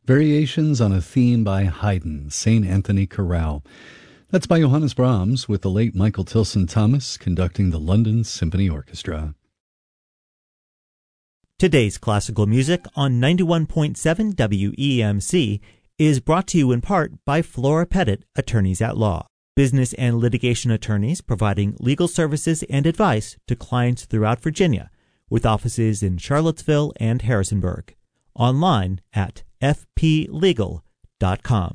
Variations on a Theme by Haydn, St. Anthony Chorale. That's by Johannes Brahms with the late Michael Tilson Thomas conducting the London Symphony Orchestra. Today's classical music on 91.7 WEMC is brought to you in part by Flora Pettit, Attorneys at Law, business and litigation attorneys providing legal services and advice to clients throughout Virginia, with offices in Charlottesville and Harrisonburg. Online at fplegal.com.